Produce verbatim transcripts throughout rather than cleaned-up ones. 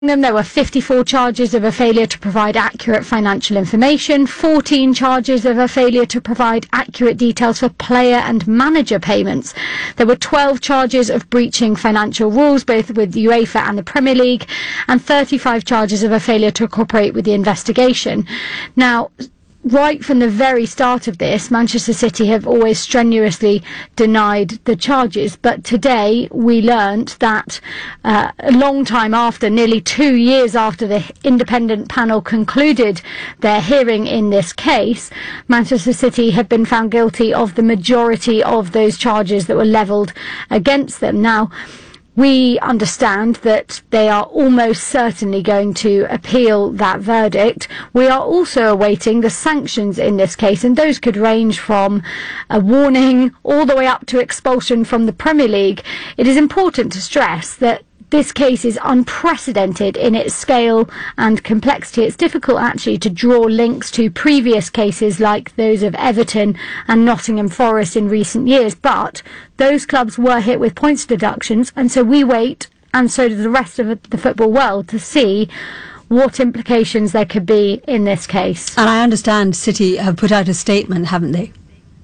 them, there were fifty-four charges of a failure to provide accurate financial information, fourteen charges of a failure to provide accurate details for player and manager payments. There were twelve charges of breaching financial rules, both with UEFA and the Premier League, and thirty-five charges of a failure to cooperate with the investigation. Now, right from the very start of this, Manchester City have always strenuously denied the charges, but today we learnt that uh, a long time after, nearly two years after the independent panel concluded their hearing in this case, Manchester City have been found guilty of the majority of those charges that were levelled against them. Now, we understand that they are almost certainly going to appeal that verdict. We are also awaiting the sanctions in this case, and those could range from a warning all the way up to expulsion from the Premier League. It is important to stress that this case is unprecedented in its scale and complexity. It's difficult actually to draw links to previous cases like those of Everton and Nottingham Forest in recent years, but those clubs were hit with points deductions, and so we wait, and so does the rest of the football world, to see what implications there could be in this case. And I understand City have put out a statement, haven't they?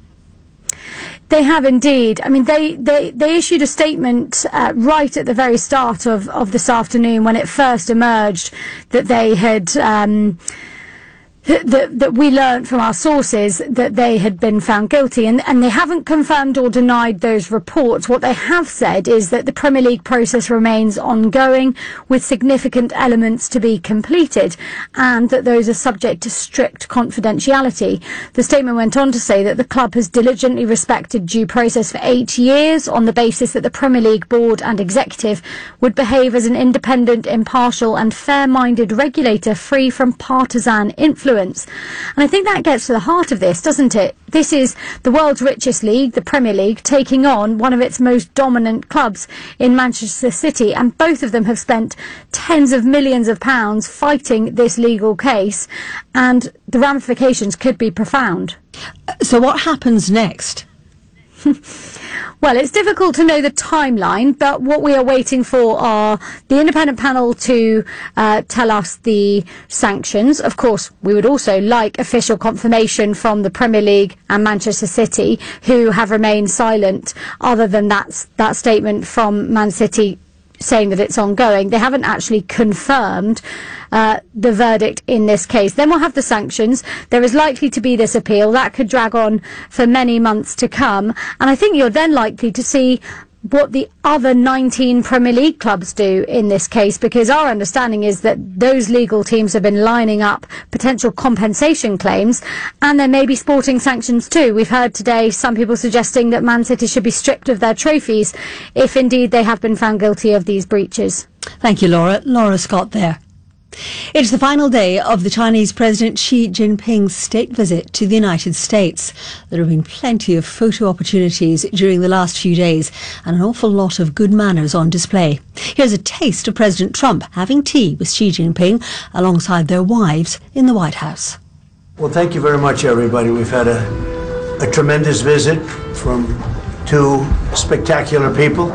They have indeed. I mean, they, they, they issued a statement uh, right at the very start of, of this afternoon when it first emerged that they had... Um, That, that we learnt from our sources that they had been found guilty, and, and they haven't confirmed or denied those reports. What they have said is that the Premier League process remains ongoing with significant elements to be completed, and that those are subject to strict confidentiality. The statement went on to say that the club has diligently respected due process for eight years on the basis that the Premier League board and executive would behave as an independent, impartial and fair-minded regulator free from partisan influence. And I think that gets to the heart of this, doesn't it? This is the world's richest league, the Premier League, taking on one of its most dominant clubs in Manchester City, and both of them have spent tens of millions of pounds fighting this legal case, and the ramifications could be profound. So what happens next? Well, it's difficult to know the timeline, but what we are waiting for are the independent panel to uh, tell us the sanctions. Of course, we would also like official confirmation from the Premier League and Manchester City, who have remained silent other than that, that statement from Man City saying that it's ongoing. They haven't actually confirmed uh, the verdict in this case. Then we'll have the sanctions. There is likely to be this appeal. That could drag on for many months to come. And I think you're then likely to see what the other nineteen Premier League clubs do in this case, because our understanding is that those legal teams have been lining up potential compensation claims, and there may be sporting sanctions too. We've heard today some people suggesting that Man City should be stripped of their trophies if indeed they have been found guilty of these breaches. Thank you, Laura. Laura Scott there. It's the final day of the Chinese President Xi Jinping's state visit to the United States. There have been plenty of photo opportunities during the last few days and an awful lot of good manners on display. Here's a taste of President Trump having tea with Xi Jinping alongside their wives in the White House. Well, thank you very much, everybody. We've had a, a tremendous visit from two spectacular people,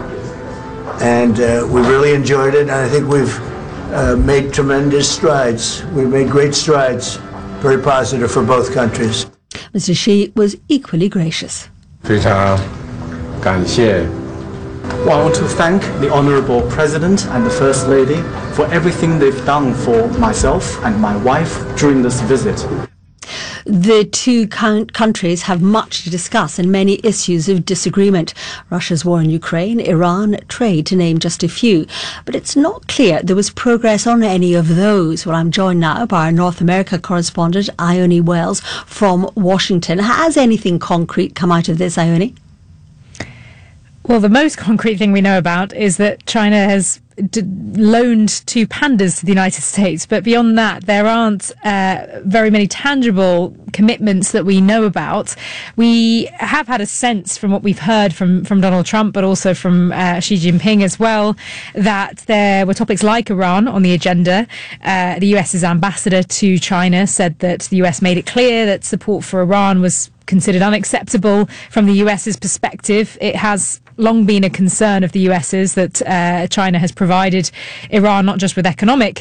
and uh, we really enjoyed it, and I think we've Uh, made tremendous strides. We've made great strides, very positive for both countries. Mister Xi was equally gracious. 非常感谢 Well, I want to thank the Honourable President and the First Lady for everything they've done for myself and my wife during this visit. The two countries have much to discuss and many issues of disagreement. Russia's war in Ukraine, Iran, trade, to name just a few. But it's not clear there was progress on any of those. Well, I'm joined now by our North America correspondent, Ione Wells, from Washington. Has anything concrete come out of this, Ione? Well, the most concrete thing we know about is that China has d- loaned two pandas to the United States. But beyond that, there aren't uh, very many tangible commitments that we know about. We have had a sense from what we've heard from, from Donald Trump, but also from uh, Xi Jinping as well, that there were topics like Iran on the agenda. Uh, the US's ambassador to China said that the U S made it clear that support for Iran was considered unacceptable from the US's perspective. It has long been a concern of the US's that uh, China has provided Iran not just with economic